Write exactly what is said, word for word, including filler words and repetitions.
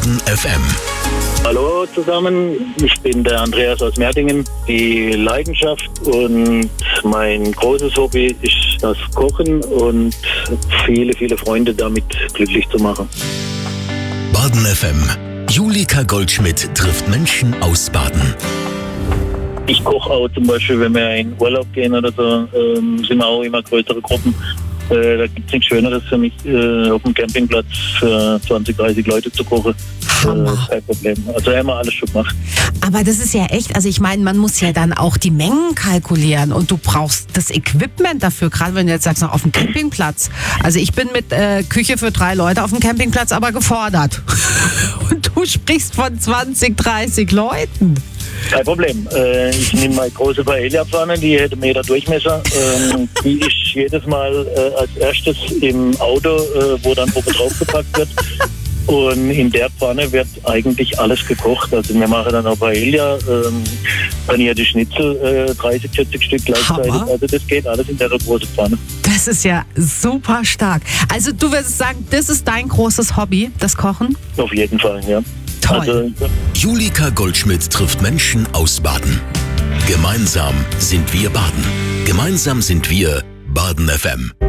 Baden F M. Hallo zusammen, ich bin der Andreas aus Merdingen. Die Leidenschaft und mein großes Hobby ist das Kochen und viele, viele Freunde damit glücklich zu machen. Baden F M. Julika Goldschmidt trifft Menschen aus Baden. Ich koche auch zum Beispiel, wenn wir in Urlaub gehen oder so, ähm, sind wir auch immer größere Gruppen. Äh, da gibt es nichts Schöneres für mich, äh, auf dem Campingplatz für zwanzig, dreißig Leute zu kochen. Hammer. Äh, kein Problem. Also haben wir alles schon gemacht. Aber das ist ja echt, also ich meine, man muss ja dann auch die Mengen kalkulieren und du brauchst das Equipment dafür, gerade wenn du jetzt sagst, noch auf dem Campingplatz. Also ich bin mit äh, Küche für drei Leute auf dem Campingplatz aber gefordert. Und du sprichst von zwanzig, dreißig Leuten. Kein Problem. Äh, ich nehme meine große Paella-Pfanne, die hätte Meter Durchmesser. Ähm, die ist jedes Mal äh, als erstes im Auto, äh, wo dann oben drauf gepackt wird. Und in der Pfanne wird eigentlich alles gekocht. Also wir machen dann auch Paella, ähm, panierte Schnitzel, äh, dreißig, vierzig Stück gleichzeitig. Hammer. Also das geht alles in der großen Pfanne. Das ist ja super stark. Also du würdest sagen, das ist dein großes Hobby, das Kochen? Auf jeden Fall, ja. Toll. Also, Julika Goldschmidt trifft Menschen aus Baden. Gemeinsam sind wir Baden. Gemeinsam sind wir Baden F M.